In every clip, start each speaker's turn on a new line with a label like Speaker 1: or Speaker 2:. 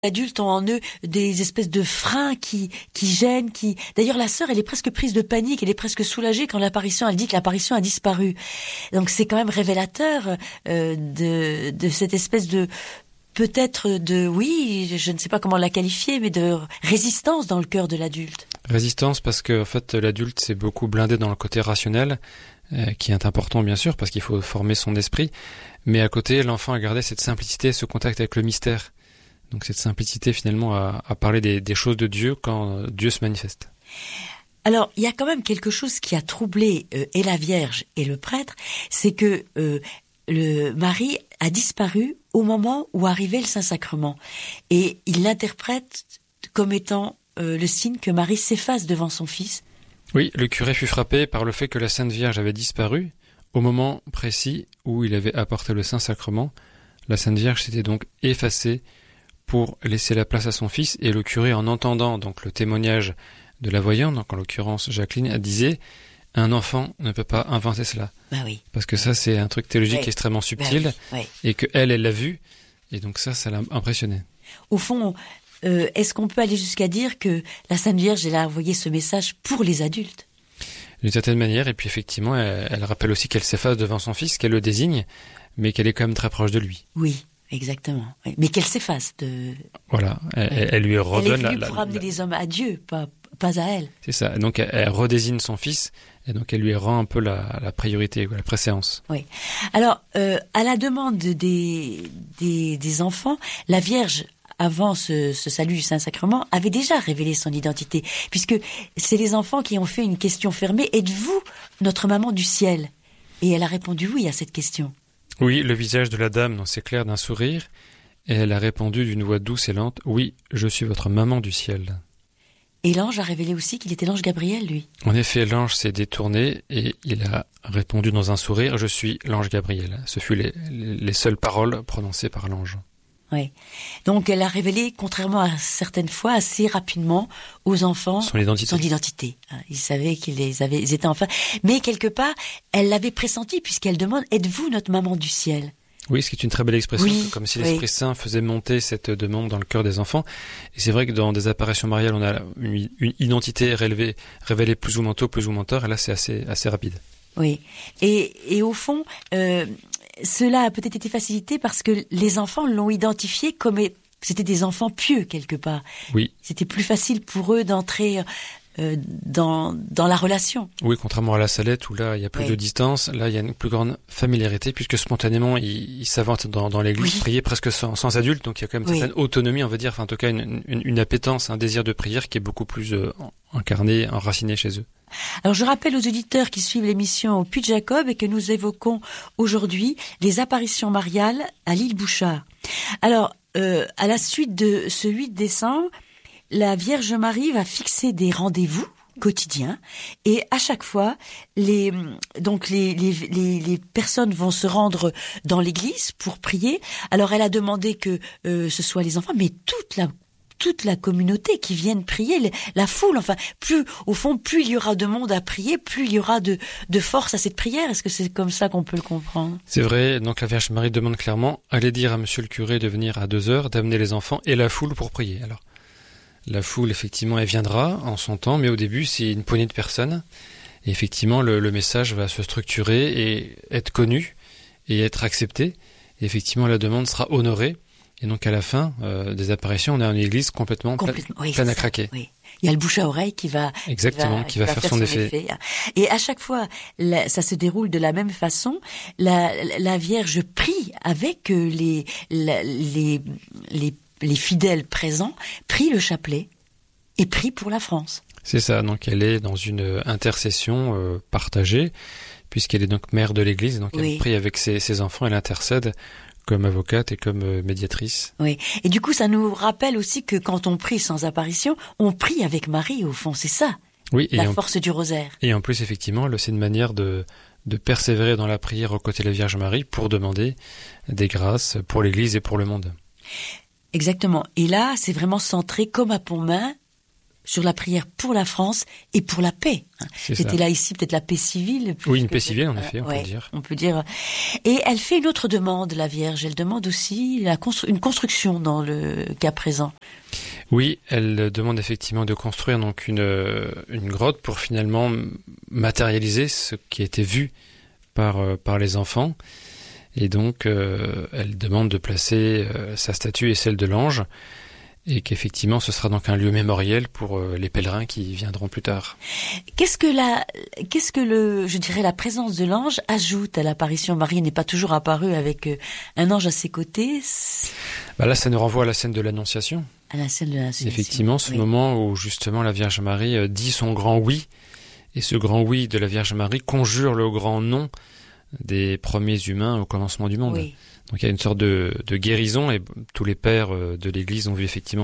Speaker 1: adultes ont en eux des espèces de freins qui gênent, qui... D'ailleurs, la sœur, elle est presque prise de panique, elle est presque soulagée quand elle dit que l'apparition a disparu. Donc c'est quand même révélateur de cette espèce de... Peut-être oui, je ne sais pas comment la qualifier, mais de résistance dans le cœur de l'adulte.
Speaker 2: Résistance parce que en fait, l'adulte s'est beaucoup blindé dans le côté rationnel, qui est important bien sûr, parce qu'il faut former son esprit. Mais à côté, l'enfant a gardé cette simplicité, ce contact avec le mystère. Donc cette simplicité finalement à parler des choses de Dieu quand Dieu se manifeste.
Speaker 1: Alors, il y a quand même quelque chose qui a troublé et la Vierge et le prêtre, c'est que le Marie a disparu au moment où arrivait le Saint-Sacrement. Et il l'interprète comme étant le signe que Marie s'efface devant son fils.
Speaker 2: Oui, le curé fut frappé par le fait que la Sainte Vierge avait disparu au moment précis où il avait apporté le Saint-Sacrement. La Sainte Vierge s'était donc effacée pour laisser la place à son fils, et le curé, en entendant donc le témoignage de la voyante, donc en l'occurrence Jacqueline, disait « Un enfant ne peut pas inventer cela ».
Speaker 1: Bah oui.
Speaker 2: Parce que ça, c'est un truc théologique extrêmement subtil, et que elle l'a vu, et donc ça l'a impressionné.
Speaker 1: Au fond, est-ce qu'on peut aller jusqu'à dire que la Sainte Vierge, elle a envoyé ce message pour les adultes ?
Speaker 2: D'une certaine manière, et puis effectivement, elle rappelle aussi qu'elle s'efface devant son fils, qu'elle le désigne, mais qu'elle est quand même très proche de lui.
Speaker 1: Oui. Exactement. Mais qu'elle s'efface de...
Speaker 2: Voilà. Elle lui redonne...
Speaker 1: Elle est venue pour amener les hommes à Dieu, pas à elle.
Speaker 2: C'est ça. Donc, elle redésigne son fils, et donc elle lui rend un peu la priorité, la préséance.
Speaker 1: Oui. Alors, à la demande des enfants, la Vierge, avant ce salut du Saint-Sacrement, avait déjà révélé son identité, puisque c'est les enfants qui ont fait une question fermée. « Êtes-vous notre maman du ciel ?» Et elle a répondu oui à cette question.
Speaker 2: Oui, le visage de la dame s'éclaire d'un sourire, et elle a répondu d'une voix douce et lente, « Oui, je suis votre maman du ciel. »
Speaker 1: Et l'ange a révélé aussi qu'il était l'ange Gabriel, lui.
Speaker 2: En effet, l'ange s'est détourné, et il a répondu dans un sourire, « Je suis l'ange Gabriel. » Ce fut les seules paroles prononcées par l'ange.
Speaker 1: Oui. Donc elle a révélé, contrairement à certaines fois, assez rapidement aux enfants
Speaker 2: son identité.
Speaker 1: Ils savaient ils étaient enfants. Mais quelque part, elle l'avait pressenti puisqu'elle demande « Êtes-vous notre maman du ciel ?»
Speaker 2: Oui, ce qui est une très belle expression,
Speaker 1: oui,
Speaker 2: comme si l'Esprit Saint faisait monter cette demande dans le cœur des enfants. Et c'est vrai que dans des apparitions mariales, on a une identité révélée plus ou moins tôt, plus ou moins tard, et là c'est assez rapide.
Speaker 1: Oui. Et au fond... cela a peut-être été facilité parce que les enfants l'ont identifié comme c'était des enfants pieux quelque part.
Speaker 2: Oui.
Speaker 1: C'était plus facile pour eux d'entrer dans la relation.
Speaker 2: Oui, contrairement à la Salette où là il y a plus de distance, là il y a une plus grande familiarité puisque spontanément ils s'aventent dans l'église prier presque sans adulte, donc il y a quand même une certaine autonomie, on va dire, enfin en tout cas une appétence, un désir de prière qui est beaucoup plus incarné, enraciné chez eux.
Speaker 1: Alors je rappelle aux auditeurs qui suivent l'émission au Puy de Jacob et que nous évoquons aujourd'hui les apparitions mariales à l'île Bouchard. Alors à la suite de ce 8 décembre, la Vierge Marie va fixer des rendez-vous quotidiens et à chaque fois les personnes vont se rendre dans l'église pour prier. Alors elle a demandé que ce soit les enfants, mais toute la communauté qui vienne prier, la foule, enfin, plus il y aura de monde à prier, plus il y aura de force à cette prière. Est-ce que c'est comme ça qu'on peut le comprendre ?
Speaker 2: C'est vrai, donc la Vierge Marie demande clairement, allez dire à monsieur le curé de venir à 2h, d'amener les enfants et la foule pour prier. Alors, la foule, effectivement, elle viendra en son temps, mais au début, c'est une poignée de personnes. Et effectivement, le message va se structurer et être connu et être accepté. Et effectivement, la demande sera honorée. Et donc à la fin des apparitions, on a une église complètement pleine à craquer.
Speaker 1: Oui. Il y a le bouche à oreille qui va
Speaker 2: faire son effet.
Speaker 1: Et à chaque fois, ça se déroule de la même façon. La Vierge prie avec les fidèles présents, prie le chapelet et prie pour la France.
Speaker 2: C'est ça. Donc elle est dans une intercession partagée, puisqu'elle est donc mère de l'Église. Donc elle prie avec ses enfants, elle intercède comme avocate et comme médiatrice.
Speaker 1: Oui. Et du coup, ça nous rappelle aussi que quand on prie sans apparition, on prie avec Marie, au fond. C'est ça.
Speaker 2: Oui.
Speaker 1: La force du rosaire.
Speaker 2: Et en plus, effectivement, c'est une manière de persévérer dans la prière aux côtés de la Vierge Marie pour demander des grâces pour l'Église et pour le monde.
Speaker 1: Exactement. Et là, c'est vraiment centré comme à Pontmain sur la prière pour la France et pour la paix. C'était là ici peut-être la paix civile.
Speaker 2: Oui, une paix civile en effet, on peut dire.
Speaker 1: Et elle fait une autre demande, la Vierge. Elle demande aussi une construction dans le cas présent.
Speaker 2: Oui, elle demande effectivement de construire donc une grotte pour finalement matérialiser ce qui a été vu par les enfants. Et donc, elle demande de placer sa statue et celle de l'ange, et qu'effectivement, ce sera donc un lieu mémoriel pour les pèlerins qui viendront plus tard.
Speaker 1: Qu'est-ce que la présence de l'ange ajoute à l'apparition? Marie n'est pas toujours apparue avec un ange à ses côtés.
Speaker 2: Là, ça nous renvoie à la scène de l'Annonciation.
Speaker 1: À la scène de l'Annonciation.
Speaker 2: Effectivement, ce moment où justement la Vierge Marie dit son grand oui, et ce grand oui de la Vierge Marie conjure le grand non des premiers humains au commencement du monde.
Speaker 1: Oui.
Speaker 2: Donc il y a une sorte de guérison, et tous les pères de l'Église ont vu effectivement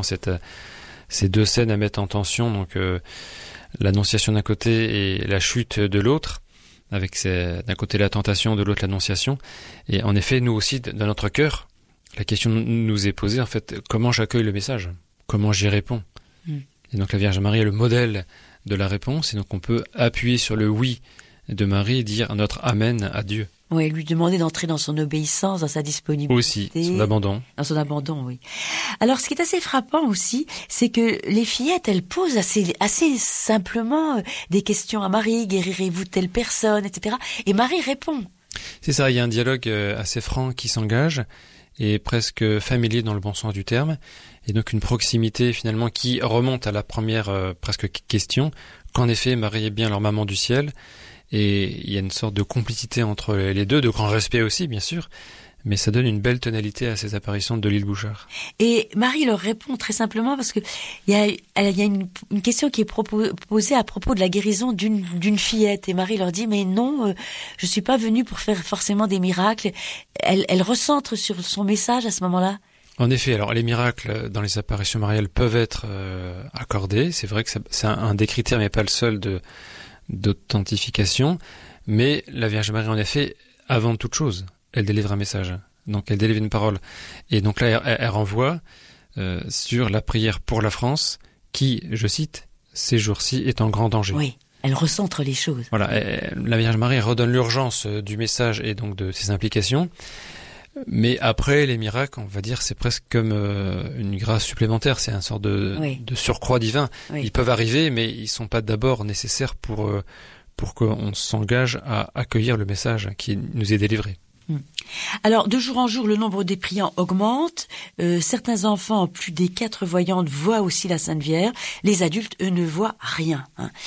Speaker 2: ces deux scènes à mettre en tension, donc l'Annonciation d'un côté et la chute de l'autre, avec d'un côté la tentation, de l'autre l'Annonciation. Et en effet, nous aussi, dans notre cœur, la question nous est posée, en fait, comment j'accueille le message? Comment j'y réponds? Et donc la Vierge Marie est le modèle de la réponse, et donc on peut appuyer sur le oui de Marie et dire notre Amen à Dieu.
Speaker 1: Oui, lui demander d'entrer dans son obéissance, dans sa disponibilité.
Speaker 2: Aussi, son abandon.
Speaker 1: Dans son abandon, oui. Alors, ce qui est assez frappant aussi, c'est que les fillettes, elles posent assez simplement des questions à Marie. Guérirez-vous telle personne, etc. Et Marie répond.
Speaker 2: C'est ça, il y a un dialogue assez franc qui s'engage, et presque familier dans le bon sens du terme. Et donc une proximité finalement qui remonte à la première presque question, qu'en effet Marie est bien leur maman du ciel. Et il y a une sorte de complicité entre les deux, de grand respect aussi, bien sûr, mais ça donne une belle tonalité à ces apparitions de l'île Bouchard.
Speaker 1: Et Marie leur répond très simplement parce que il y a une question qui est posée à propos de la guérison d'une fillette. Et Marie leur dit, mais non, je suis pas venue pour faire forcément des miracles. Elle recentre sur son message à ce moment-là.
Speaker 2: En effet, alors les miracles dans les apparitions mariales peuvent être accordés. C'est vrai que c'est un des critères, mais pas le seul d'authentification, mais la Vierge Marie, en effet, avant toute chose, elle délivre un message. Donc, elle délivre une parole. Et donc là, elle renvoie sur la prière pour la France, qui, je cite, ces jours-ci est en grand danger.
Speaker 1: Oui, elle recentre les choses.
Speaker 2: Voilà, la Vierge Marie redonne l'urgence du message et donc de ses implications. Mais après, les miracles, on va dire, c'est presque comme une grâce supplémentaire. C'est un sort de surcroît divin. Oui. Ils peuvent arriver, mais ils sont pas d'abord nécessaires pour qu'on s'engage à accueillir le message qui nous est délivré.
Speaker 1: Alors, de jour en jour, le nombre des priants augmente. Certains enfants, plus des 4 voyantes, voient aussi la Sainte Vierge. Les adultes, eux, ne voient rien.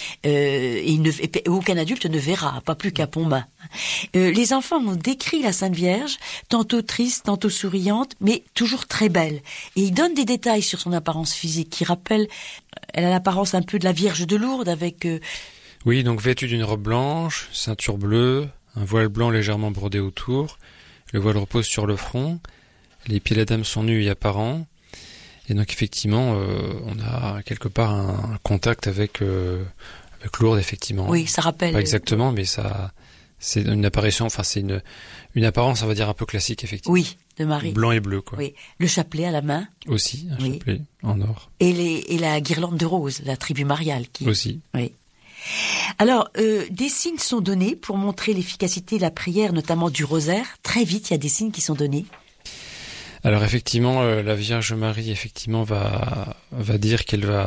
Speaker 1: Et aucun adulte ne verra, pas plus qu'à Pontmain. Les enfants ont décrit la Sainte Vierge, tantôt triste, tantôt souriante, mais toujours très belle. Et ils donnent des détails sur son apparence physique qui rappellent, elle a l'apparence un peu de la Vierge de Lourdes avec...
Speaker 2: Oui, donc vêtue d'une robe blanche, ceinture bleue, un voile blanc légèrement brodé autour, le voile repose sur le front, les pieds de la dame sont nus et apparents, et donc effectivement, on a quelque part un contact avec Lourdes, effectivement.
Speaker 1: Oui, ça rappelle...
Speaker 2: Pas exactement, mais ça, c'est une apparition, enfin c'est une apparence, on va dire, un peu classique, effectivement.
Speaker 1: Oui, de Marie.
Speaker 2: Blanc et bleu, quoi.
Speaker 1: Oui, le chapelet à la main.
Speaker 2: Aussi, un chapelet en or.
Speaker 1: Et la guirlande de roses, la tribu mariale.
Speaker 2: Aussi.
Speaker 1: Oui. Alors, des signes sont donnés pour montrer l'efficacité de la prière, notamment du rosaire. Très vite, il y a des signes qui sont donnés.
Speaker 2: Alors effectivement, la Vierge Marie effectivement va dire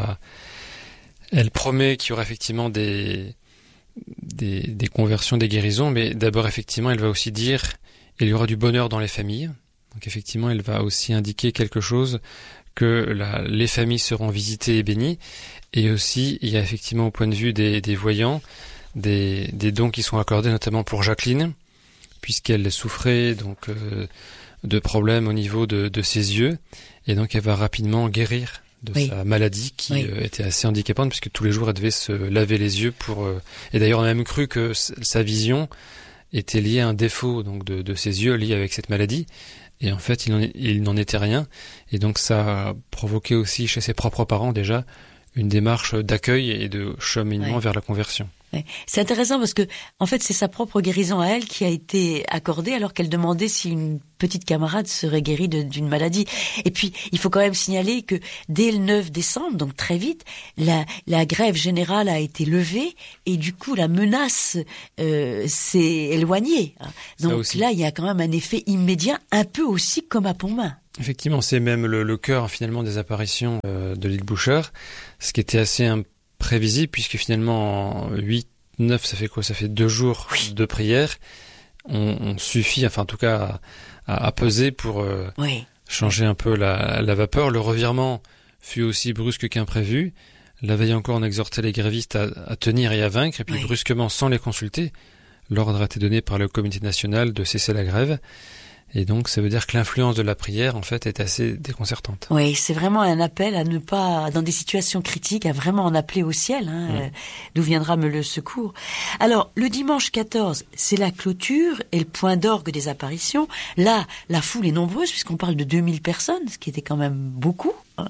Speaker 2: elle promet qu'il y aura effectivement des conversions, des guérisons, mais d'abord effectivement, elle va aussi dire il y aura du bonheur dans les familles. Donc effectivement, elle va aussi indiquer quelque chose, que les familles seront visitées et bénies. Et aussi, il y a effectivement au point de vue des voyants, des dons qui sont accordés, notamment pour Jacqueline, puisqu'elle souffrait donc de problèmes au niveau de ses yeux, et donc elle va rapidement guérir de sa maladie qui était assez handicapante, puisque tous les jours elle devait se laver les yeux et d'ailleurs on a même cru que sa vision était liée à un défaut donc de ses yeux lié avec cette maladie. Et en fait, il n'en était rien, et donc ça a provoqué aussi chez ses propres parents déjà une démarche d'accueil et de cheminement vers la conversion.
Speaker 1: Ouais. C'est intéressant parce que, en fait, c'est sa propre guérison à elle qui a été accordée alors qu'elle demandait si une petite camarade serait guérie d'une maladie. Et puis, il faut quand même signaler que dès le 9 décembre, donc très vite, la grève générale a été levée et du coup, la menace s'est éloignée. Donc là, il y a quand même un effet immédiat, un peu aussi comme à Pontmain.
Speaker 2: Effectivement, c'est même le cœur finalement des apparitions de l'île Bouchard, ce qui était assez prévisible puisque finalement en 8, 9, ça fait quoi? Ça fait 2 jours de prière. On suffit, enfin en tout cas, à peser pour changer un peu la vapeur. Le revirement fut aussi brusque qu'imprévu. La veille encore, on exhortait les grévistes à tenir et à vaincre, et puis brusquement, sans les consulter, l'ordre a été donné par le comité national de cesser la grève. Et donc, ça veut dire que l'influence de la prière, en fait, est assez déconcertante.
Speaker 1: Oui, c'est vraiment un appel à ne pas, dans des situations critiques, à vraiment en appeler au ciel, d'où viendra me le secours. Alors, le dimanche 14, c'est la clôture et le point d'orgue des apparitions. Là, la foule est nombreuse, puisqu'on parle de 2000 personnes, ce qui était quand même beaucoup, hein.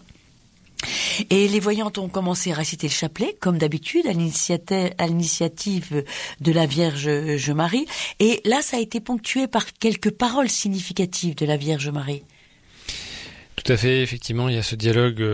Speaker 1: Et les voyantes ont commencé à réciter le chapelet, comme d'habitude, à l'initiative de la Vierge Marie. Et là, ça a été ponctué par quelques paroles significatives de la Vierge Marie.
Speaker 2: Tout à fait, effectivement, il y a ce dialogue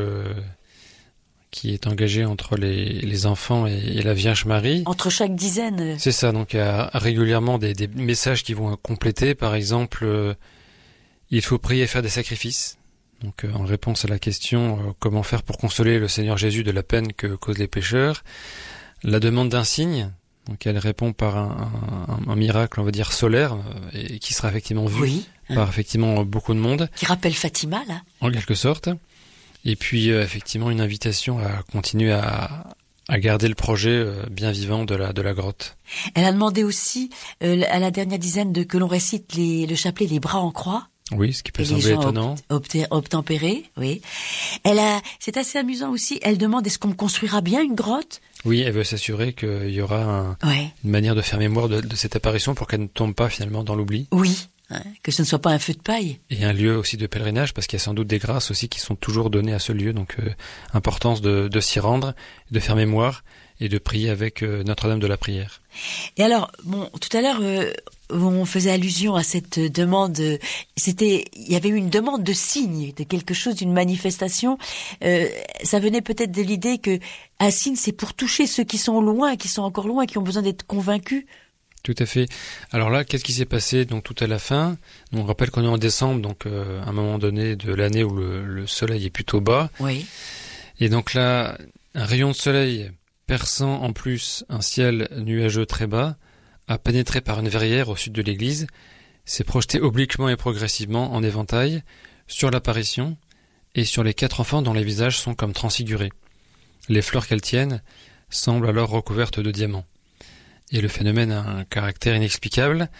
Speaker 2: qui est engagé entre les enfants et la Vierge Marie.
Speaker 1: Entre chaque dizaine.
Speaker 2: C'est ça, donc il y a régulièrement des messages qui vont compléter. Par exemple, il faut prier et faire des sacrifices. Donc en réponse à la question comment faire pour consoler le Seigneur Jésus de la peine que causent les pécheurs, la demande d'un signe, donc elle répond par un miracle, on va dire solaire, et qui sera effectivement vu par effectivement beaucoup de monde.
Speaker 1: Qui rappelle Fatima, là.
Speaker 2: En quelque sorte. Et puis effectivement une invitation à continuer à garder le projet bien vivant de la grotte.
Speaker 1: Elle a demandé aussi à la dernière dizaine que l'on récite le chapelet les bras en croix.
Speaker 2: Oui, ce qui peut sembler étonnant.
Speaker 1: Obtempéré, oui. C'est assez amusant aussi. Elle demande est-ce qu'on construira bien une grotte?
Speaker 2: Oui, elle veut s'assurer qu'il y aura une manière de faire mémoire de cette apparition pour qu'elle ne tombe pas finalement dans l'oubli.
Speaker 1: Oui, que ce ne soit pas un feu de paille.
Speaker 2: Et un lieu aussi de pèlerinage parce qu'il y a sans doute des grâces aussi qui sont toujours données à ce lieu. Donc, importance de s'y rendre, de faire mémoire et de prier avec Notre-Dame de la Prière.
Speaker 1: Et alors, tout à l'heure, on faisait allusion à cette demande. Il y avait eu une demande de signe, de quelque chose, d'une manifestation. Ça venait peut-être de l'idée que un signe, c'est pour toucher ceux qui sont loin, qui sont encore loin, qui ont besoin d'être convaincus.
Speaker 2: Tout à fait. Alors là, qu'est-ce qui s'est passé donc tout à la fin? On rappelle qu'on est en décembre, donc à un moment donné de l'année où le soleil est plutôt bas.
Speaker 1: Oui.
Speaker 2: Et donc là, un rayon de soleil perçant en plus un ciel nuageux très bas, a pénétré par une verrière au sud de l'église, s'est projeté obliquement et progressivement en éventail sur l'apparition et sur les 4 enfants dont les visages sont comme transfigurés. Les fleurs qu'elles tiennent semblent alors recouvertes de diamants. Et le phénomène a un caractère inexplicable.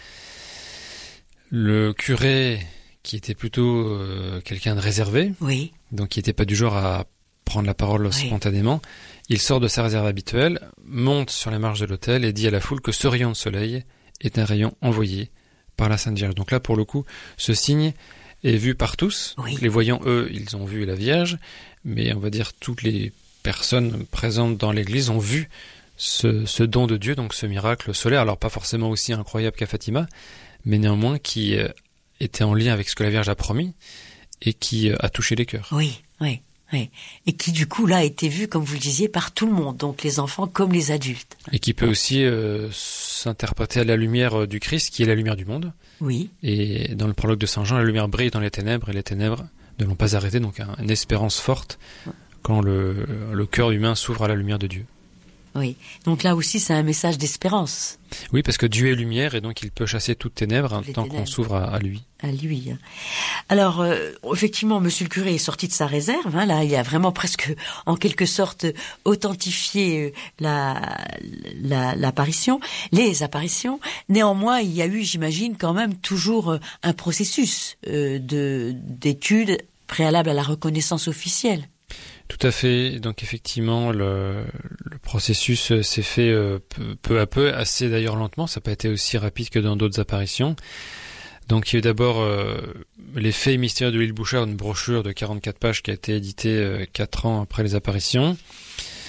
Speaker 2: Le curé, qui était plutôt quelqu'un de réservé, donc qui n'était pas du genre à prendre la parole spontanément, il sort de sa réserve habituelle, monte sur les marches de l'autel et dit à la foule que ce rayon de soleil est un rayon envoyé par la Sainte Vierge. Donc là, pour le coup, ce signe est vu par tous. Les voyants, eux, ils ont vu la Vierge, mais on va dire toutes les personnes présentes dans l'église ont vu ce don de Dieu, donc ce miracle solaire. Alors pas forcément aussi incroyable qu'à Fatima, mais néanmoins qui était en lien avec ce que la Vierge a promis et qui a touché les cœurs.
Speaker 1: Oui. Et qui du coup là a été vu, comme vous le disiez, par tout le monde, donc les enfants comme les adultes.
Speaker 2: Et qui peut aussi s'interpréter à la lumière du Christ, qui est la lumière du monde.
Speaker 1: Oui.
Speaker 2: Et dans le prologue de Saint Jean, la lumière brille dans les ténèbres, et les ténèbres ne l'ont pas arrêté, donc une espérance forte quand le cœur humain s'ouvre à la lumière de Dieu.
Speaker 1: Oui, donc là aussi c'est un message d'espérance.
Speaker 2: Oui, parce que Dieu est lumière et donc il peut chasser toute ténèbres tant qu'on s'ouvre à lui.
Speaker 1: À lui. Alors, effectivement, monsieur le curé est sorti de sa réserve. Là, il a vraiment presque, en quelque sorte, authentifié l'apparition, les apparitions. Néanmoins, il y a eu, j'imagine, quand même toujours un processus d'études préalable à la reconnaissance officielle.
Speaker 2: Tout à fait. Donc effectivement, le processus s'est fait peu à peu, assez d'ailleurs lentement. Ça n'a pas été aussi rapide que dans d'autres apparitions. Donc il y a eu d'abord les faits et mystères de l'île Bouchard, une brochure de 44 pages qui a été éditée 4 ans après les apparitions.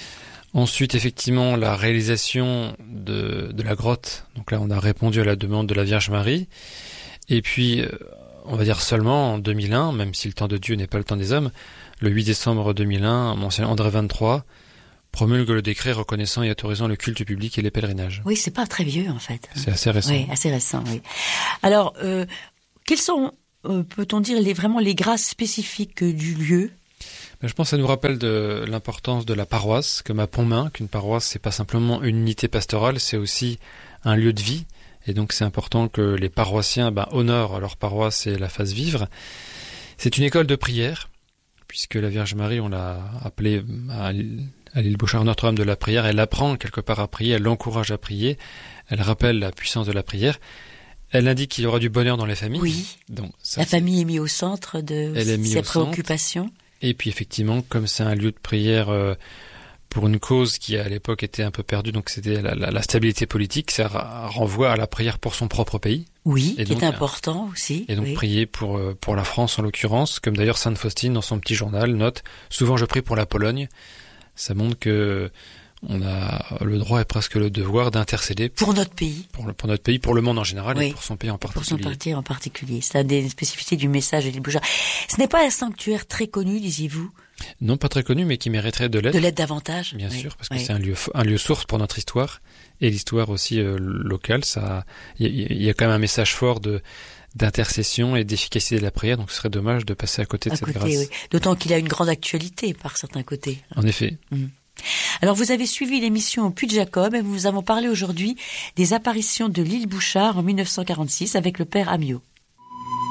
Speaker 2: Ensuite, effectivement, la réalisation de la grotte. Donc là, on a répondu à la demande de la Vierge Marie. Et puis, on va dire seulement en 2001, même si le temps de Dieu n'est pas le temps des hommes, le 8 décembre 2001, Monseigneur André XXIII promulgue le décret reconnaissant et autorisant le culte public et les pèlerinages.
Speaker 1: Oui, c'est pas très vieux en fait.
Speaker 2: C'est assez récent.
Speaker 1: Oui, assez récent, oui. Alors, quelles sont, peut-on dire, vraiment les grâces spécifiques du lieu ?
Speaker 2: Je pense que ça nous rappelle de l'importance de la paroisse, comme à Pontmain, qu'une paroisse, c'est pas simplement une unité pastorale, c'est aussi un lieu de vie. Et donc c'est important que les paroissiens honorent leur paroisse et la fassent vivre. C'est une école de prière, puisque la Vierge Marie, on l'a appelée à l'île Bouchard Notre-Dame de la prière, elle apprend quelque part à prier, elle l'encourage à prier, elle rappelle la puissance de la prière. Elle indique qu'il y aura du bonheur dans les familles.
Speaker 1: Oui,
Speaker 2: donc,
Speaker 1: la famille est mise au centre de ses préoccupations.
Speaker 2: Et puis effectivement, comme c'est un lieu de prière pour une cause qui à l'époque était un peu perdue, donc c'était la stabilité politique, ça renvoie à la prière pour son propre pays.
Speaker 1: Oui, et qui est important aussi.
Speaker 2: Et donc prier pour la France en l'occurrence, comme d'ailleurs Sainte Faustine dans son petit journal note, souvent je prie pour la Pologne. Ça montre que on a le droit et presque le devoir d'intercéder
Speaker 1: pour notre pays,
Speaker 2: pour notre pays, pour le monde en général et pour son pays en particulier.
Speaker 1: Pour son pays en particulier. C'est une des spécificités du message de l'île Bouchard. Ce n'est pas un sanctuaire très connu, disiez-vous ?
Speaker 2: Non, pas très connu, mais qui mériterait de l'être.
Speaker 1: De l'être davantage.
Speaker 2: Bien sûr, parce que c'est un lieu source pour notre histoire et l'histoire aussi locale. Ça, il y a quand même un message fort d'intercession et d'efficacité de la prière, donc ce serait dommage de passer à côté de cette grâce. Oui.
Speaker 1: D'autant qu'il a une grande actualité par certains côtés.
Speaker 2: En effet.
Speaker 1: Alors vous avez suivi l'émission au Puy de Jacob et nous avons parlé aujourd'hui des apparitions de l'île Bouchard en 1946 avec le père Amiot.